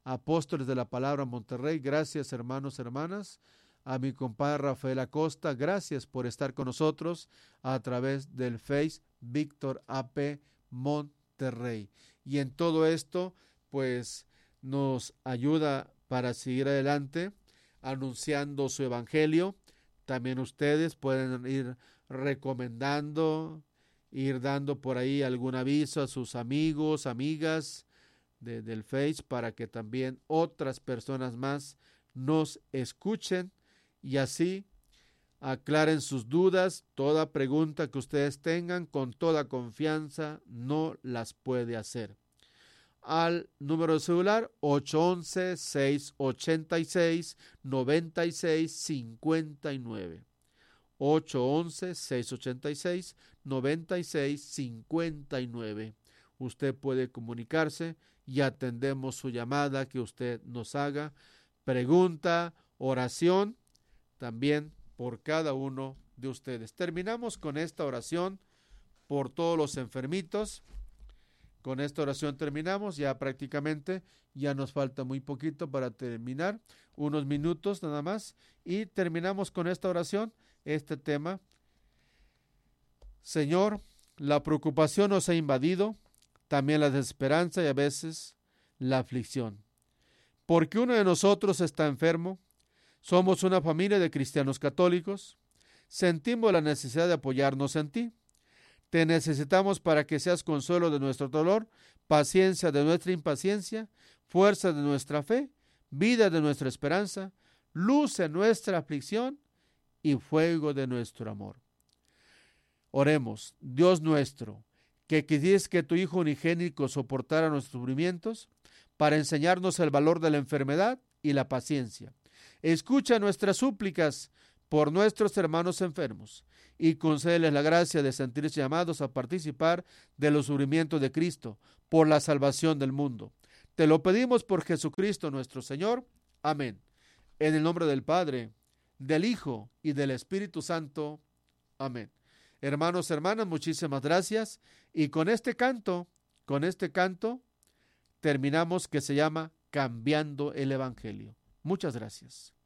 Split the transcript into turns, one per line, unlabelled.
Apóstoles de la Palabra Monterrey. Gracias, hermanos, hermanas. A mi compadre Rafael Acosta, gracias por estar con nosotros a través del Face Víctor AP Monterrey. Y en todo esto, pues nos ayuda para seguir adelante anunciando su evangelio. También ustedes pueden ir recomendando, ir dando por ahí algún aviso a sus amigos, amigas del Face, para que también otras personas más nos escuchen y así aclaren sus dudas. Toda pregunta que ustedes tengan, con toda confianza, no las puede hacer. Al número de celular 811-686-9659. 811-686-9659. Usted puede comunicarse y atendemos su llamada que usted nos haga. Pregunta, oración, también por cada uno de ustedes. Terminamos con esta oración por todos los enfermitos. Con esta oración terminamos, ya prácticamente, ya nos falta muy poquito para terminar, unos minutos nada más, y terminamos con esta oración, este tema. Señor, la preocupación nos ha invadido, también la desesperanza y a veces la aflicción. Porque uno de nosotros está enfermo, somos una familia de cristianos católicos, sentimos la necesidad de apoyarnos en ti. Te necesitamos para que seas consuelo de nuestro dolor, paciencia de nuestra impaciencia, fuerza de nuestra fe, vida de nuestra esperanza, luz en nuestra aflicción y fuego de nuestro amor. Oremos, Dios nuestro, que quisiste que tu Hijo unigénito soportara nuestros sufrimientos para enseñarnos el valor de la enfermedad y la paciencia. Escucha nuestras súplicas por nuestros hermanos enfermos y concédeles la gracia de sentirse llamados a participar de los sufrimientos de Cristo por la salvación del mundo. Te lo pedimos por Jesucristo nuestro Señor. Amén. En el nombre del Padre, del Hijo y del Espíritu Santo. Amén. Hermanos, hermanas, muchísimas gracias. Y con este canto terminamos, que se llama Cambiando el Evangelio. Muchas gracias.